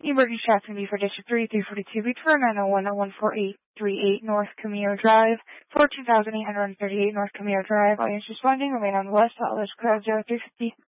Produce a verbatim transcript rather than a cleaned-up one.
Emergency traffic can be for District three, three forty-two Beach Road, nine oh one, one four eight three eight North Camino Drive, fourteen thousand eight hundred thirty-eight North Camino Drive. Audience responding, remain on the west, outlet crowd zero three fifty.